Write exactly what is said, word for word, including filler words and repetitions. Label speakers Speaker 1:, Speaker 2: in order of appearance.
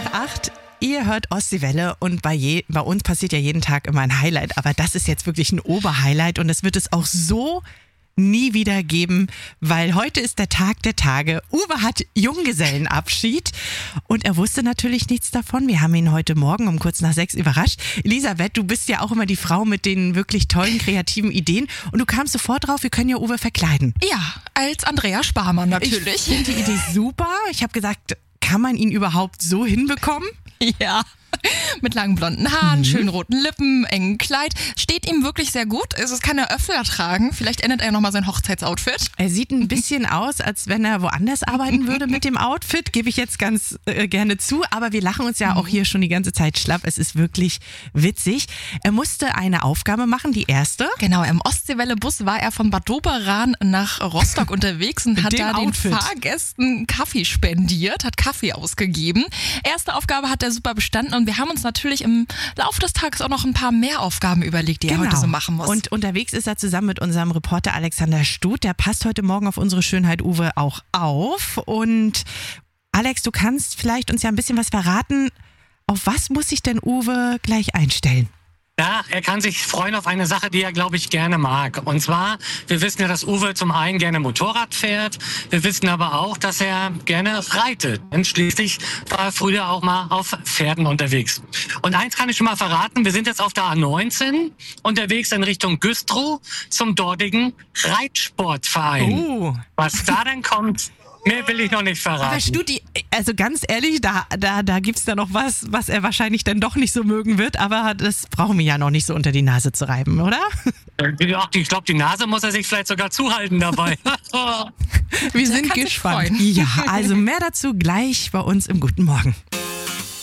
Speaker 1: acht. Ihr hört Ostseewelle und bei, je, bei uns passiert ja jeden Tag immer ein Highlight, aber das ist jetzt wirklich ein Oberhighlight und das wird es auch so nie wieder geben, weil heute ist der Tag der Tage. Uwe hat Junggesellenabschied und er wusste natürlich nichts davon. Wir haben ihn heute Morgen um kurz nach sechs überrascht. Elisabeth, du bist ja auch immer die Frau mit den wirklich tollen, kreativen Ideen und du kamst sofort drauf, wir können ja Uwe verkleiden.
Speaker 2: Ja, als Andrea Sparmann natürlich.
Speaker 1: Ich finde die Idee super. Ich habe gesagt, kann man ihn überhaupt so hinbekommen?
Speaker 2: Ja. Mit langen blonden Haaren, mhm. schönen roten Lippen, engen Kleid. Steht ihm wirklich sehr gut. Also es kann er öfter tragen. Vielleicht ändert er nochmal sein Hochzeitsoutfit.
Speaker 1: Er sieht ein bisschen aus, als wenn er woanders arbeiten würde mit dem Outfit. Gebe ich jetzt ganz äh, gerne zu. Aber wir lachen uns ja auch hier schon die ganze Zeit schlapp. Es ist wirklich witzig. Er musste eine Aufgabe machen, die erste.
Speaker 2: Genau, im Ostseewelle-Bus war er von Bad Doberan nach Rostock unterwegs und hat da Outfit. den Fahrgästen Kaffee spendiert, hat Kaffee ausgegeben. Erste Aufgabe hat er super bestanden und wir haben uns natürlich im Laufe des Tages auch noch ein paar mehr Aufgaben überlegt, die genau. er heute so machen muss.
Speaker 1: Und unterwegs ist er zusammen mit unserem Reporter Alexander Stuth. Der passt heute Morgen auf unsere Schönheit Uwe auch auf. Und Alex, du kannst vielleicht uns ja ein bisschen was verraten. Auf was muss sich denn Uwe gleich einstellen?
Speaker 3: Ja, er kann sich freuen auf eine Sache, die er, glaube ich, gerne mag. Und zwar, wir wissen ja, dass Uwe zum einen gerne Motorrad fährt. Wir wissen aber auch, dass er gerne reitet. Denn schließlich war er früher auch mal auf Pferden unterwegs. Und eins kann ich schon mal verraten, wir sind jetzt auf der A neunzehn unterwegs in Richtung Güstrow zum dortigen Reitsportverein.
Speaker 1: Uh.
Speaker 3: Was da denn kommt, mehr will ich noch nicht verraten.
Speaker 1: Aber Studi, also ganz ehrlich, da, da, da gibt es da noch was, was er wahrscheinlich dann doch nicht so mögen wird, aber das brauchen wir ja noch nicht so unter die Nase zu reiben, oder?
Speaker 3: Ich glaube, die Nase muss er sich vielleicht sogar zuhalten dabei.
Speaker 1: Wir sind gespannt. Ja, also mehr dazu gleich bei uns im Guten Morgen.